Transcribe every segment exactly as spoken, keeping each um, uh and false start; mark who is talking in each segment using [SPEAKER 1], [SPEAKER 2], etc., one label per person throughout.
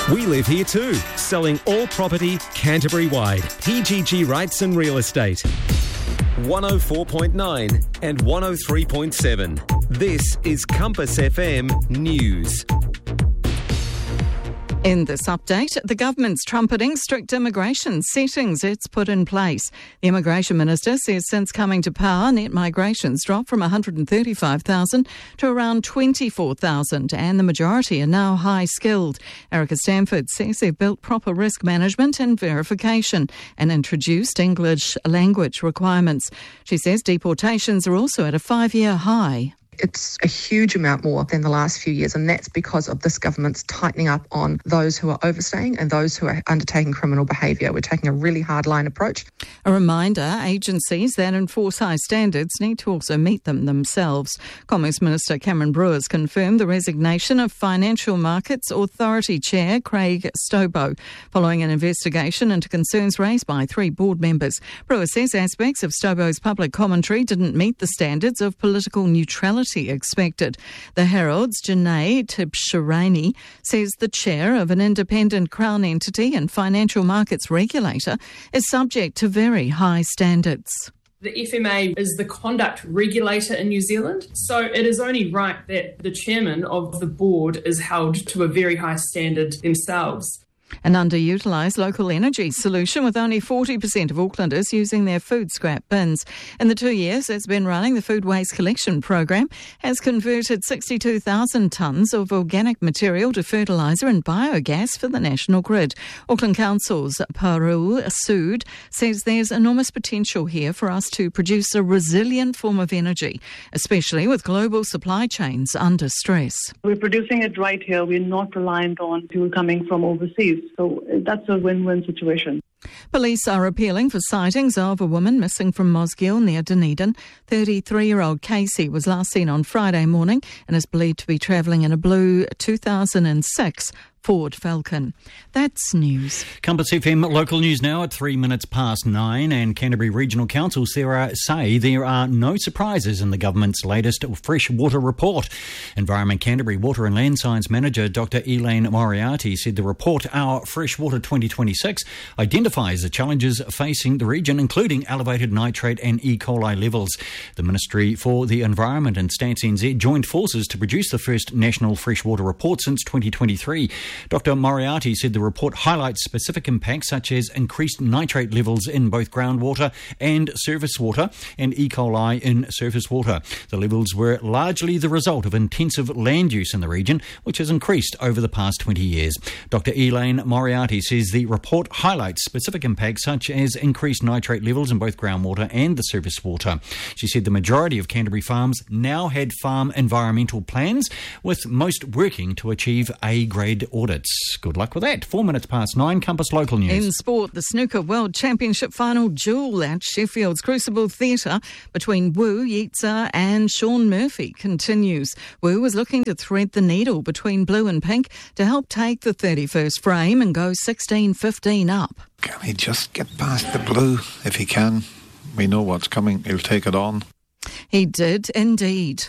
[SPEAKER 1] We live here too, selling all property Canterbury-wide. P G G Rights and Real Estate. one oh four point nine and one oh three point seven. This is Compass F M News.
[SPEAKER 2] In this update, the government's trumpeting strict immigration settings it's put in place. The Immigration Minister says since coming to power, net migration's dropped from one hundred thirty-five thousand to around twenty-four thousand, and the majority are now high-skilled. Erica Stanford says they've built proper risk management and verification and introduced English language requirements. She says deportations are also at a five-year high.
[SPEAKER 3] It's a huge amount more than the last few years, and that's because of this government's tightening up on those who are overstaying and those who are undertaking criminal behaviour. We're taking a really hard-line approach.
[SPEAKER 2] A reminder, agencies that enforce high standards need to also meet them themselves. Commerce Minister Cameron Brewers confirmed the resignation of Financial Markets Authority Chair Craig Stobo following an investigation into concerns raised by three board members. Brewers says aspects of Stobo's public commentary didn't meet the standards of political neutrality expected. The Herald's Janae Tibshirani says the chair of an independent Crown entity and financial markets regulator is subject to very high standards.
[SPEAKER 4] The F M A is the conduct regulator in New Zealand, so it is only right that the chairman of the board is held to a very high standard themselves.
[SPEAKER 2] An underutilised local energy solution with only forty percent of Aucklanders using their food scrap bins. In the two years it's been running, the Food Waste Collection Program has converted sixty-two thousand tonnes of organic material to fertiliser and biogas for the national grid. Auckland Council's Paru Sood says there's enormous potential here for us to produce a resilient form of energy, especially with global supply chains under stress.
[SPEAKER 5] We're producing it right here. We're not reliant on fuel coming from overseas. So that's a win-win situation.
[SPEAKER 2] Police are appealing for sightings of a woman missing from Mosgiel near Dunedin. thirty-three-year-old Casey was last seen on Friday morning and is believed to be travelling in a blue two thousand six Ford Falcon. That's news.
[SPEAKER 6] Compass F M local news now at three minutes past nine, and Canterbury Regional Council Sarah say there are no surprises in the government's latest freshwater report. Environment Canterbury Water and Land Science Manager Doctor Elaine Moriarty said the report, Our Freshwater twenty twenty-six, identifies the challenges facing the region, including elevated nitrate and E. coli levels. The Ministry for the Environment and Stats N Z joined forces to produce the first national freshwater report since twenty twenty-three. Doctor Moriarty said the report highlights specific impacts such as increased nitrate levels in both groundwater and surface water and E. coli in surface water. The levels were largely the result of intensive land use in the region, which has increased over the past twenty years. Doctor Elaine Moriarty says the report highlights specific impacts such as increased nitrate levels in both groundwater and the surface water. She said the majority of Canterbury farms now had farm environmental plans, with most working to achieve A-grade audits. Good luck with that. Four minutes past nine, Compass Local News.
[SPEAKER 2] In sport, the Snooker World Championship final duel at Sheffield's Crucible Theatre between Wu Yietza and Sean Murphy continues. Wu was looking to thread the needle between blue and pink to help take the thirty-first frame and go sixteen fifteen up.
[SPEAKER 7] Can he just get past the blue if he can? We know what's coming. He'll take it on.
[SPEAKER 2] He did indeed.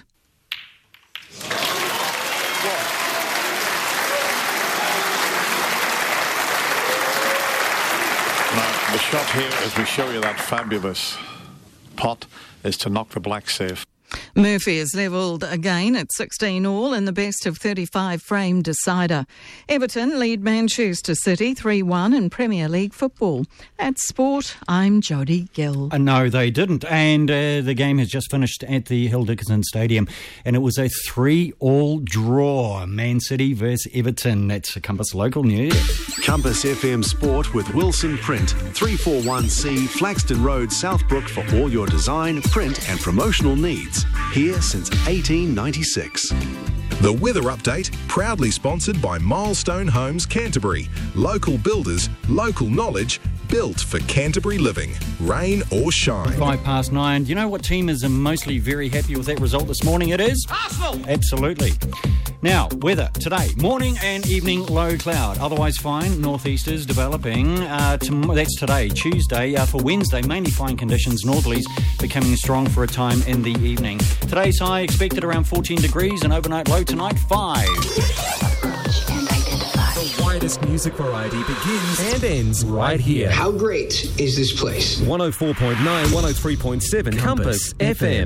[SPEAKER 7] The shot here, as we show you that fabulous pot, is to knock the black safe.
[SPEAKER 2] Murphy is levelled again at sixteen all in the best of thirty-five frame decider. Everton lead Manchester City three one in Premier League football. That's sport. I'm Jodie Gill.
[SPEAKER 6] Uh, no, they didn't. And uh, the game has just finished at the Hill Dickinson Stadium, and it was a three all draw. Man City versus Everton. That's Compass Local News.
[SPEAKER 8] Compass F M Sport with Wilson Print, three forty-one C Flaxton Road, Southbrook, for all your design, print and promotional needs. Here since eighteen ninety-six.
[SPEAKER 9] The weather update, proudly sponsored by Milestone Homes Canterbury. Local builders, local knowledge, built for Canterbury living. Rain or shine.
[SPEAKER 6] Five past nine. Do you know what team is mostly very happy with that result this morning? It is Arsenal. Absolutely. Now, weather today, morning and evening low cloud, otherwise fine. Northeasters developing. Uh, to, that's today, Tuesday. Uh, for Wednesday, mainly fine conditions. Northerlies becoming strong for a time in the evening. Today's high expected around fourteen degrees and overnight low tonight five.
[SPEAKER 1] latest music variety begins and ends right here.
[SPEAKER 10] How great is this place?
[SPEAKER 1] one oh four point nine, one oh three point seven Compass, Compass F M.